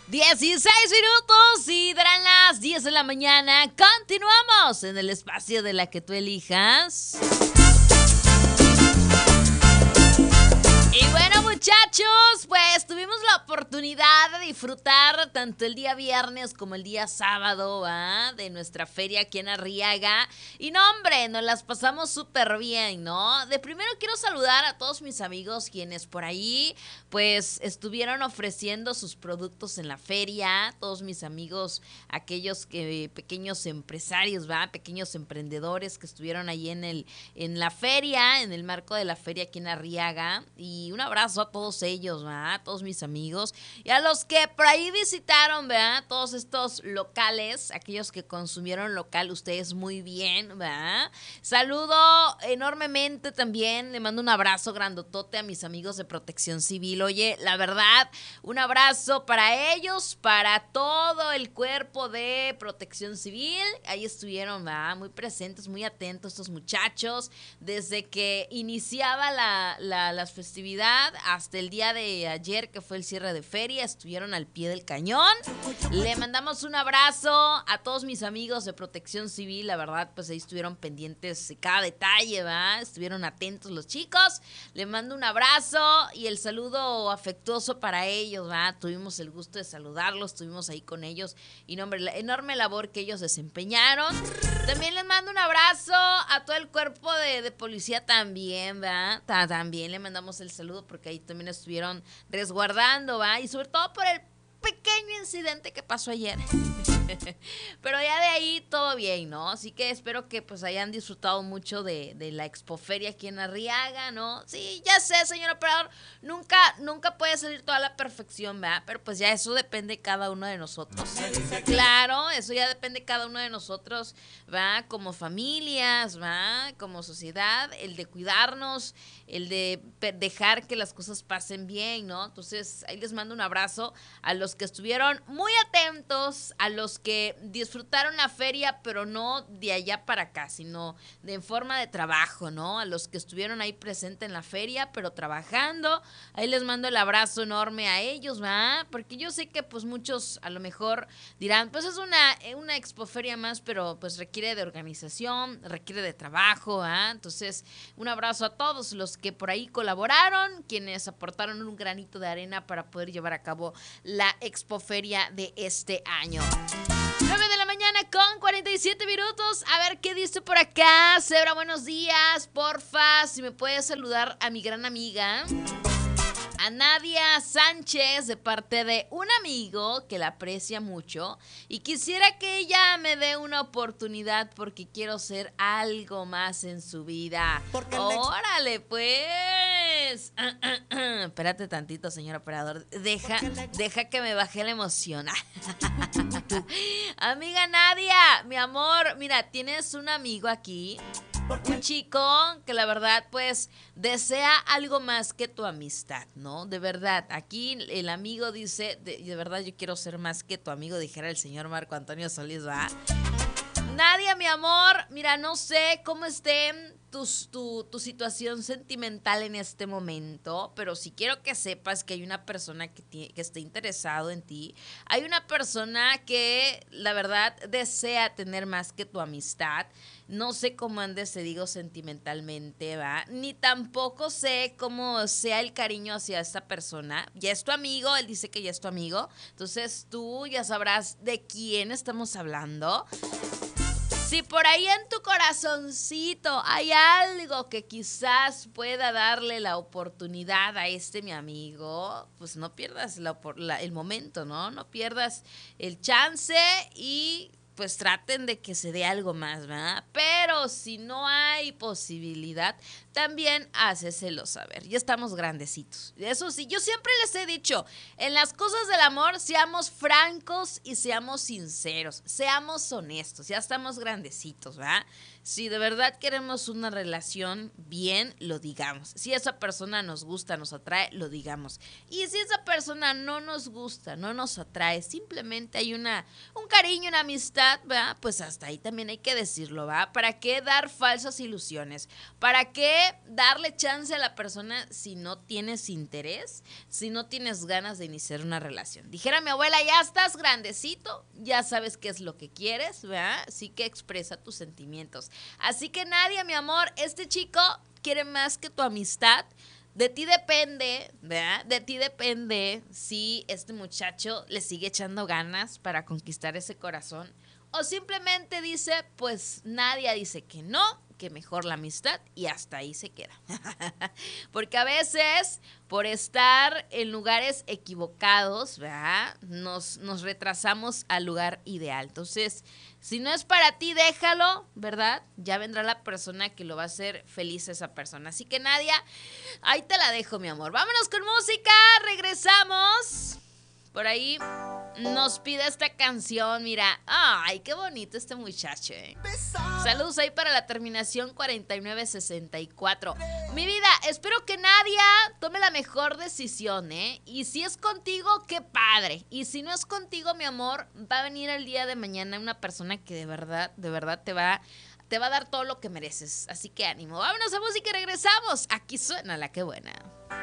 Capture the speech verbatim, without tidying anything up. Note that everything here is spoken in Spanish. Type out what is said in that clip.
dieciséis minutos y darán las diez de la mañana. Continuamos en el espacio de la que tú elijas. Y bueno, muchachos, pues tuvimos la oportunidad de disfrutar tanto el día viernes como el día sábado, ¿va? De nuestra feria aquí en Arriaga. Y no, hombre, nos las pasamos súper bien, ¿no? De primero quiero saludar a todos mis amigos quienes por ahí, pues, estuvieron ofreciendo sus productos en la feria. Todos mis amigos, aquellos que pequeños empresarios, ¿va? Pequeños emprendedores que estuvieron ahí en el, en la feria, en el marco de la feria aquí en Arriaga. Y un abrazo a todos ellos, ¿verdad? A todos mis amigos. Y a los que por ahí visitaron, ¿verdad? Todos estos locales, aquellos que consumieron local, ustedes muy bien, ¿verdad? Saludo enormemente también. Le mando un abrazo grandotote a mis amigos de Protección Civil. Oye, la verdad, un abrazo para ellos, para todo el cuerpo de Protección Civil. Ahí estuvieron, ¿verdad? Muy presentes, muy atentos estos muchachos. Desde que iniciaba la, la, las festividades hasta el día de ayer, que fue el cierre de feria, estuvieron al pie del cañón. Le mandamos un abrazo a todos mis amigos de Protección Civil. La verdad, pues ahí estuvieron pendientes de cada detalle, ¿va? Estuvieron atentos los chicos. Le mando un abrazo y el saludo afectuoso para ellos, ¿va? Tuvimos el gusto de saludarlos, estuvimos ahí con ellos y no, hombre, la enorme labor que ellos desempeñaron. También les mando un abrazo a todo el cuerpo de, de policía también, ¿va? También le mandamos el saludo porque ahí también estuvieron resguardando, ¿va? Y sobre todo por el pequeño incidente que pasó ayer. Pero ya de ahí todo bien, ¿no? Así que espero que pues hayan disfrutado mucho de, de la expoferia aquí en Arriaga, ¿no? Sí, ya sé, señor operador, nunca, nunca puede salir toda la perfección, ¿verdad? Pero pues ya eso depende de cada uno de nosotros. Claro, eso ya depende de cada uno de nosotros, ¿va? Como familias, ¿va? Como sociedad, el de cuidarnos, el de dejar que las cosas pasen bien, ¿no? Entonces, ahí les mando un abrazo a los que estuvieron muy atentos, a los que disfrutaron la feria, pero no de allá para acá, sino de en forma de trabajo, ¿no? A los que estuvieron ahí presentes en la feria, pero trabajando, ahí les mando el abrazo enorme a ellos, ¿va? Porque yo sé que pues muchos a lo mejor dirán, pues es una, una expoferia más, pero pues requiere de organización, requiere de trabajo, ¿va? Entonces, un abrazo a todos los que por ahí colaboraron, quienes aportaron un granito de arena para poder llevar a cabo la expoferia de este año. nueve de la mañana con cuarenta y siete minutos. A ver qué dice por acá. Zebra, buenos días. Porfa, si me puedes saludar a mi gran amiga, a Nadia Sánchez, de parte de un amigo que la aprecia mucho y quisiera que ella me dé una oportunidad porque quiero ser algo más en su vida. Órale, pues. Espérate tantito, señor operador. Deja, deja que me baje la emoción. Amiga Nadia, mi amor, mira, tienes un amigo aquí, un chico que la verdad pues desea algo más que tu amistad, ¿no? De verdad, aquí el amigo dice, de, de verdad yo quiero ser más que tu amigo, dijera el señor Marco Antonio Solís, ¿va? Nadia, mi amor, mira, no sé cómo esté tu, tu, tu situación sentimental en este momento, pero sí quiero que sepas que hay una persona que, tiene, que esté interesado en ti. Hay una persona que, la verdad, desea tener más que tu amistad. No sé cómo andes, te digo, sentimentalmente, ¿va? Ni tampoco sé cómo sea el cariño hacia esta persona. Ya es tu amigo, él dice que ya es tu amigo. Entonces tú ya sabrás de quién estamos hablando. Si por ahí en tu corazoncito hay algo que quizás pueda darle la oportunidad a este mi amigo, pues no pierdas la, la, el momento, ¿no? No pierdas el chance y pues traten de que se dé algo más, ¿verdad? Pero si no hay posibilidad, también háceselo saber. Ya estamos grandecitos. Eso sí, yo siempre les he dicho, en las cosas del amor, seamos francos y seamos sinceros, seamos honestos. Ya estamos grandecitos, ¿verdad? Si de verdad queremos una relación bien, lo digamos. Si esa persona nos gusta, nos atrae, lo digamos. Y si esa persona no nos gusta, no nos atrae, simplemente hay una, un cariño, una amistad, ¿verdad? Pues hasta ahí también hay que decirlo, ¿va? ¿Para qué dar falsas ilusiones? ¿Para qué darle chance a la persona si no tienes interés? Si no tienes ganas de iniciar una relación. Dijera mi abuela, ya estás grandecito, ya sabes qué es lo que quieres, ¿verdad? Así que expresa tus sentimientos. Así que Nadia, mi amor, este chico quiere más que tu amistad. De ti depende, ¿verdad? De ti depende si este muchacho le sigue echando ganas para conquistar ese corazón o simplemente dice, pues Nadia dice que no, que mejor la amistad y hasta ahí se queda. Porque a veces por estar en lugares equivocados, ¿verdad? Nos, nos retrasamos al lugar ideal. Entonces, si no es para ti, déjalo, ¿verdad? Ya vendrá la persona que lo va a hacer feliz a esa persona. Así que Nadia, ahí te la dejo, mi amor. Vámonos con música, regresamos. Por ahí nos pide esta canción, mira. Ay, qué bonito este muchacho, eh. Saludos ahí para la terminación cuarenta y nueve sesenta y cuatro. Mi vida, espero que Nadia tome la mejor decisión, ¿eh? Y si es contigo, qué padre. Y si no es contigo, mi amor, va a venir el día de mañana una persona que de verdad, de verdad te va, te va a dar todo lo que mereces. Así que ánimo. Vámonos a música y regresamos. Aquí suena la que buena.